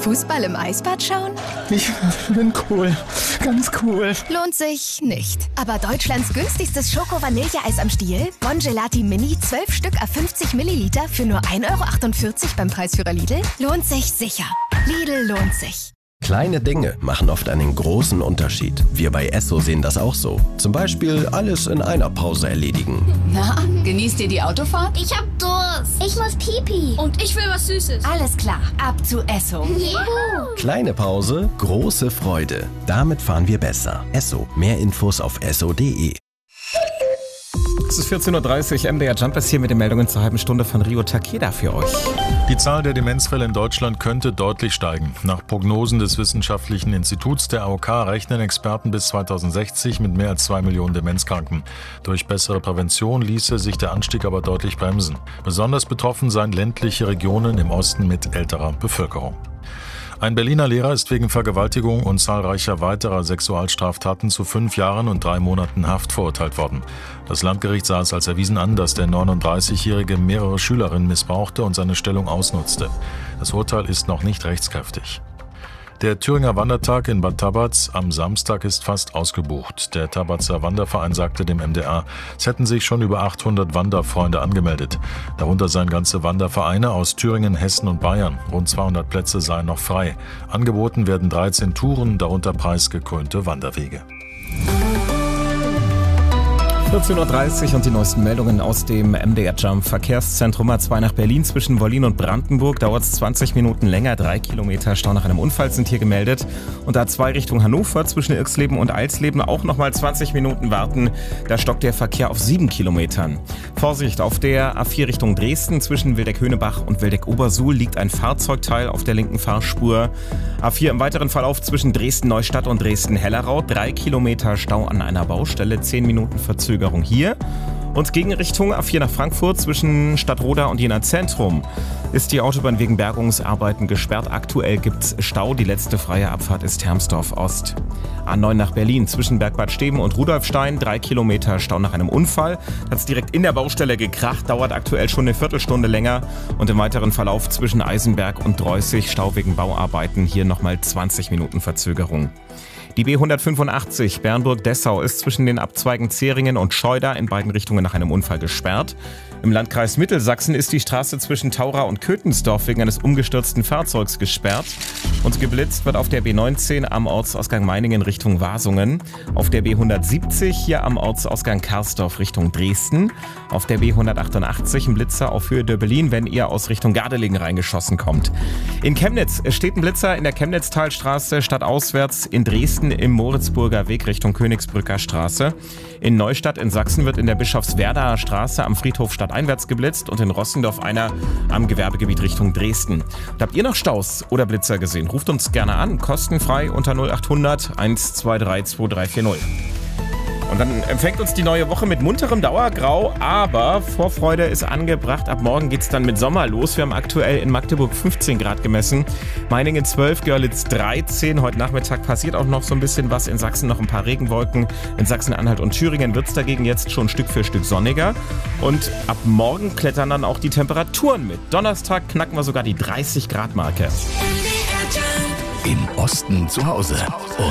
Fußball im Eisbad schauen? Ich bin cool. Ganz cool. Lohnt sich nicht. Aber Deutschlands günstigstes Schoko-Vanilleeis am Stiel? Bongelati Mini, 12 Stück à 50 Milliliter für nur 1,48 € beim Preisführer Lidl? Lohnt sich sicher. Lidl lohnt sich. Kleine Dinge machen oft einen großen Unterschied. Wir bei Esso sehen das auch so. Zum Beispiel alles in einer Pause erledigen. Na, genießt ihr die Autofahrt? Ich hab Durst. Ich muss Pipi. Und ich will was Süßes. Alles klar, ab zu Esso. Juhu. Kleine Pause, große Freude. Damit fahren wir besser. Esso. Mehr Infos auf esso.de. Es ist 14.30 Uhr, MDR Jump ist hier mit den Meldungen zur halben Stunde von Rio Takeda für euch. Die Zahl der Demenzfälle in Deutschland könnte deutlich steigen. Nach Prognosen des Wissenschaftlichen Instituts der AOK rechnen Experten bis 2060 mit mehr als 2 Millionen Demenzkranken. Durch bessere Prävention ließe sich der Anstieg aber deutlich bremsen. Besonders betroffen seien ländliche Regionen im Osten mit älterer Bevölkerung. Ein Berliner Lehrer ist wegen Vergewaltigung und zahlreicher weiterer Sexualstraftaten zu 5 Jahren und 3 Monaten Haft verurteilt worden. Das Landgericht sah es als erwiesen an, dass der 39-Jährige mehrere Schülerinnen missbrauchte und seine Stellung ausnutzte. Das Urteil ist noch nicht rechtskräftig. Der Thüringer Wandertag in Bad Tabatz am Samstag ist fast ausgebucht. Der Tabatzer Wanderverein sagte dem MDR, es hätten sich schon über 800 Wanderfreunde angemeldet. Darunter seien ganze Wandervereine aus Thüringen, Hessen und Bayern. Rund 200 Plätze seien noch frei. Angeboten werden 13 Touren, darunter preisgekrönte Wanderwege. 14.30 Uhr und die neuesten Meldungen aus dem MDR Jump. Verkehrszentrum A2 nach Berlin zwischen Wollin und Brandenburg dauert es 20 Minuten länger. 3 Kilometer Stau nach einem Unfall sind hier gemeldet. Und A2 Richtung Hannover zwischen Irxleben und Eilsleben auch nochmal 20 Minuten warten. Da stockt der Verkehr auf 7 Kilometern. Vorsicht, auf der A4 Richtung Dresden zwischen Wildeck-Höhnebach und Wildeck-Obersuhl liegt ein Fahrzeugteil auf der linken Fahrspur. A4 im weiteren Verlauf zwischen Dresden-Neustadt und Dresden-Hellerau. 3 Kilometer Stau an einer Baustelle, 10 Minuten Verzögerung hier. Und Gegenrichtung A4 nach Frankfurt zwischen Stadtroda und Jena Zentrum ist die Autobahn wegen Bergungsarbeiten gesperrt. Aktuell gibt's Stau. Die letzte freie Abfahrt ist Hermsdorf Ost. A9 nach Berlin zwischen Bergbad Steben und Rudolfstein. 3 Kilometer Stau nach einem Unfall. Hat's direkt in der Baustelle gekracht. Dauert aktuell schon eine Viertelstunde länger. Und im weiteren Verlauf zwischen Eisenberg und Dreußig Stau wegen Bauarbeiten. Hier nochmal 20 Minuten Verzögerung. Die B185 Bernburg-Dessau ist zwischen den Abzweigen Zähringen und Scheuda in beiden Richtungen nach einem Unfall gesperrt. Im Landkreis Mittelsachsen ist die Straße zwischen Taura und Köthensdorf wegen eines umgestürzten Fahrzeugs gesperrt. Und geblitzt wird auf der B19 am Ortsausgang Meiningen Richtung Wasungen. Auf der B170 hier am Ortsausgang Karsdorf Richtung Dresden. Auf der B188 ein Blitzer auf Höhe Döbelin, wenn ihr aus Richtung Gardelegen reingeschossen kommt. In Chemnitz steht ein Blitzer in der Chemnitztalstraße stadtauswärts in Dresden im Moritzburger Weg Richtung Königsbrücker Straße. In Neustadt in Sachsen wird in der Bischofswerdaer Straße am Friedhof stadteinwärts geblitzt und in Rossendorf einer am Gewerbegebiet Richtung Dresden. Und habt ihr noch Staus oder Blitzer gesehen? Ruft uns gerne an, kostenfrei unter 0800 123 2340. Und dann empfängt uns die neue Woche mit munterem Dauergrau, aber Vorfreude ist angebracht. Ab morgen geht's dann mit Sommer los. Wir haben aktuell in Magdeburg 15 Grad gemessen, Meiningen 12, Görlitz 13. Heute Nachmittag passiert auch noch so ein bisschen was. In Sachsen noch ein paar Regenwolken. In Sachsen-Anhalt und Thüringen wird's dagegen jetzt schon Stück für Stück sonniger. Und ab morgen klettern dann auch die Temperaturen mit. Donnerstag knacken wir sogar die 30 Grad Marke. Im Osten zu Hause.